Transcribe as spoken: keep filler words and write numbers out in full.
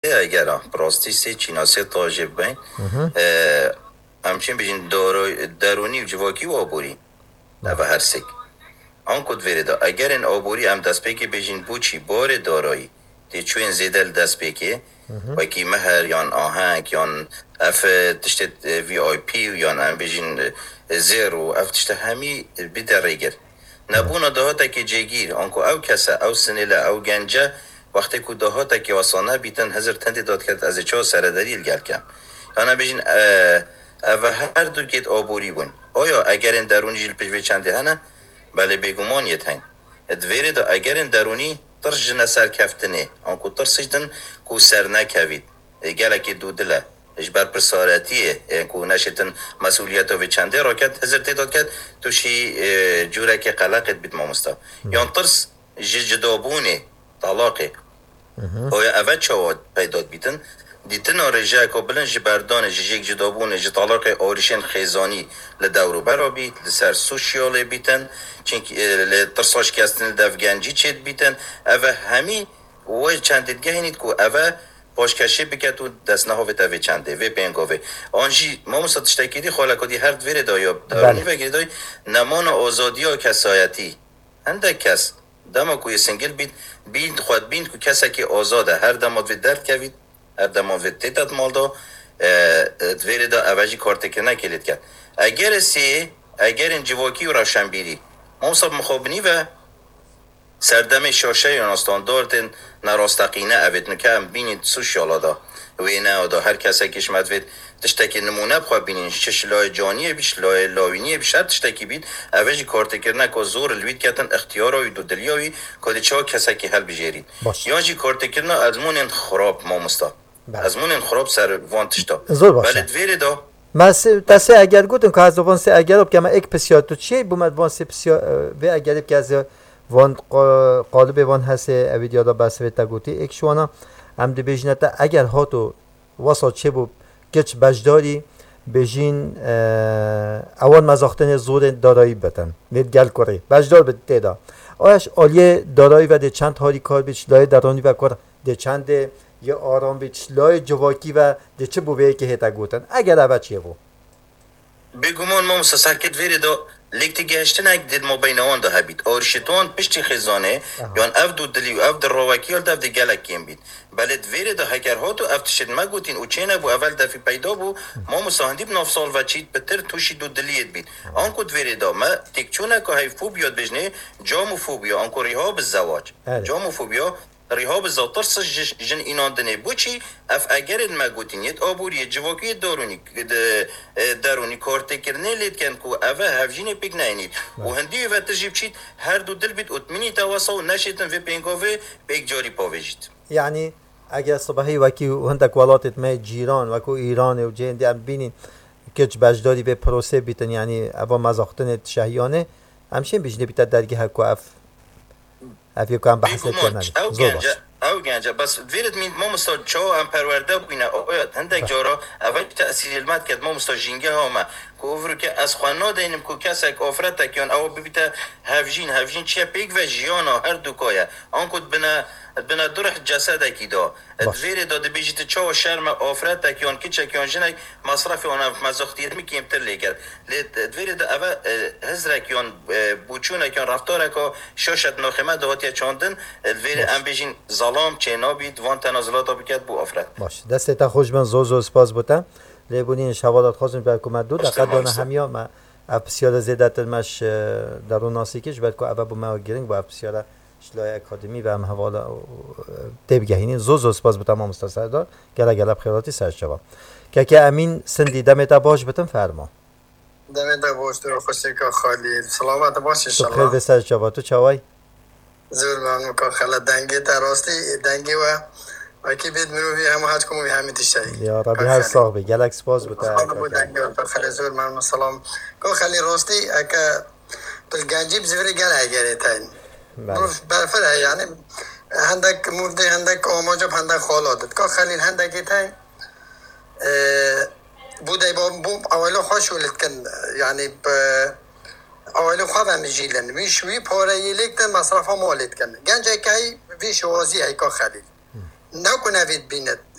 اگر براستی سه چیناسه تاجب بین همچین بجین درونی و جواکی و آبوری و هر سک آن کد ویردا اگر این آبوری هم دست پیکی بجین بوچی بار دارایی دی چوین زیدل دست پیکی و کی مهر یان آهنگ یان اف تشت وی آی پی یان هم بجین زیرو اف تشت همی بیده ریگر نبونا دهاتا که جگیر آنکو او کسا او سنیله او گنجه وقتی که دهاتا که واسانه بیتن هزار تندی داد کرد از چه سردریل گل کم یعنی بجین او هر دو گید آبوری بون آیا اگر این درونی جیل پیش چنده هنه بله بگمان یه تنگ ادویره دا اگر این درونی ترش جنه سر کفتنه آنکو ترسش دن کو سر نکوید گله که دو دله اش بر پرسارتیه کو نشتن مسئولیت و چنده را کرد هزار تداد کرد توشی جوره که قلقت بیت مامستا یان ترس جدابونه طلاقه آیا اول چواد پیداد بیتن دیتن آرژه که بلن جبردان جیگ جدابونه جطلاق آریشن خیزانی لدورو برا بیت لسر سوشیال بیتن چنک لترساش کستن لدفگنجی چید بیتن اوه همی و چند دیگه هینید که اوه پاشکشی بکت و دست نهاوه تاوه چنده و پینگاوه آنجی ما مستشتکی دی خواهلا کدی هر دویره دایاب درونی وگیره دای نمان آزادی ها کسایتی هنده کس دما کوی سنگل بید بید خواهد بید که کسی که آزاده هر دماد و درد کوید هر دماد و تیتت مال دا دویره دا اوجی کارتکر نکلید کرد اگر سی اگر این جواکی و روشنبیری ما مصاب مخابنی و سردم شاشه یا نستاندارد نراستقینه اوید نکم بینید سوشیالا دا وینه دا هر کسی کش مدوید تشتکی نمونه بخواه بینید چش لای جانیه بیش لای لاوینیه بیش هر تشتکی بید اوجی کارتکر نکا زور الوید کتن اختیاراوی دو دلیاوی که چه کسی که حل بجیرید یا جی کارتکر نا ازمون خراب ما مستا ازمون خراب سر وانتشتا ولی دویره دا ماس تاسه اگر گفتم که از وانسی اگر اب که ما یک پسیار تو چی بومد وانسی پسیار و اگر که از وان قالب وان هست اویدیا دا بس ویتا گوتی یک شوانا هم دی بجنتا اگر هاتو واسه چه بو کچ بجداری بجین اوان مزاختن زور دارایی بتن نید گل کره بجدار بده تیدا آیش آلیه دارایی و دی چند هاری کار بیش لای درانی و کار دی چند یا آرام بیش لای جواکی و دی چه بو بیه که هیتا گوتن اگر اوه چیه بو بگمان ما مساسکت ویره دا لیکتی گهشتن اگه دید ما بین آن ده بید آرشتوان پشتی خزانه یان اف دو دلی و اف در رواکی ها دف ده گلک کیم بید بلد ویره ده هکر ها تو اف تشد ما گوتین او چینه بو اول دفی پیدا بو ما مساهندی بناف سال و چید بتر توشی دو دلیت بید آن کد ویره ده ما تکچونه که های فوبیاد بجنه جاموفوبیا آن که ریها بالزواج جاموفوبیا ریها بالزواج ترسش جن اینان دنه بو چی اف اگرد ما گوتین یت آبوری جواکی دارونی دارونی کارت کرنه لید کن که اوه هفجین پیک نینید و هندی و تجیب چید هر دو دل بید اتمنی تواسا و نشیدن و پینگاوه پیک جاری پاویجید یعنی اگر صبحی وکی هندک ولاتت ما جیران وکو ایران و جهندی هم بینین کچ بجداری به پروسه بیتن یعنی اوا مزاختن شهیانه همشین بیشنه بیتر درگی هکو اف اف یکو هم بحثت کنن زور باش او گنجا بس ویرد مين ما مستو چو ام پرورده بينا اويات هندك جورا اول تاثير المات كد ما مستو جينجا هما كوفر که از خوانا دینم که کسک آفرت کیان او ببیت هفجین هفجین چه پیک و جیانا هر دو کایا آن کد بنا بنا درح جسد کی دا دویر داده بیجت چه شرم آفرت کیان کی چه کیان جنگ مصرف آن مزاختیر میکیم تر لیگر دویر دا اول هزار کیان بوچون کیان رفتار کا شاشت نخمه دهاتی چاندن دویر ام بیجین ظلام چه نابید وان تنازلات بکد بو آفرت باش دست تا خوش من زور زور سپاس بودم لیبونی شوالات خواستم بر کمک دو دقیقه دانه همیا ما افسیار زیادت مش درون ناسیکش بعد که اول با ما گرینگ با افسیار شلای اکادمی و هم حوالا تبگهینی زو زو سپاس بودم ما مستسردار گله گله بخیراتی سرش جواب که که امین سندی دمت باش بتن فرما دمت باش تو خوشی که خالی سلامت باش ان شاء الله خیر به سرش جواب تو چوای زور من که خلا دنگی تا راستی دنگی و وکی بید مروی همه حد کمو بی همه تشتری یا ربی هر ساق بی گلک سپاس بوده خالا بود دنگی و خیلی زور من سلام که خیلی راستی اکا تلگنجی بزوری گل اگره تاین برفره یعنی هندک مرده هندک آماجب هندک خالادت که خیلی هندکی تاین بوده با بوم اولا خوش ولد کن یعنی اولا خواب هم جیلن ویشوی پاره یلیکتن مصرف ها مالت کن گنجه که ویش وازی های که خیلی نکنه وید بیند